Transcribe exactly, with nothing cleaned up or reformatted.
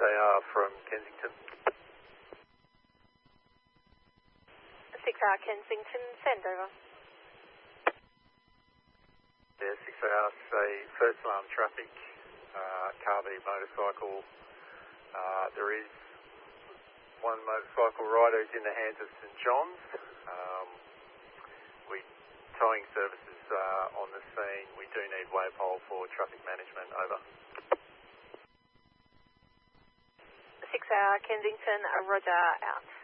A R from Kensington. six A R Kensington, send over. Yeah, six A R, say first alarm traffic, uh, Carby motorcycle. Uh, there is one motorcycle rider who's in the hands of St John's. Um, we towing services uh, on the scene. We do need waypole for traffic management. Over. six A R Kensington, Roger, out.